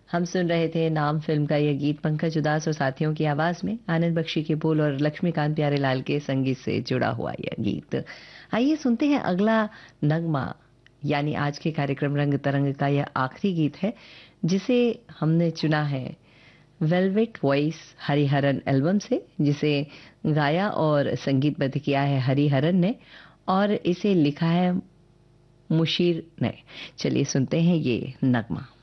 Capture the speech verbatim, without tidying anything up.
हम सुन रहे थे नाम फिल्म का यह गीत पंकज उदास और साथियों की आवाज में, आनंद बख्शी के बोल और लक्ष्मीकांत प्यारेलाल के संगीत से जुड़ा हुआ यह गीत। आइए सुनते हैं अगला नगमा, यानी आज के कार्यक्रम रंग तरंग का यह आखिरी गीत है जिसे हमने चुना है वेलवेट वॉइस हरिहरन एल्बम से, जिसे गाया और संगीतबद्ध किया है हरिहरन ने और इसे लिखा है मुशीर ने। चलिए सुनते हैं ये नगमा।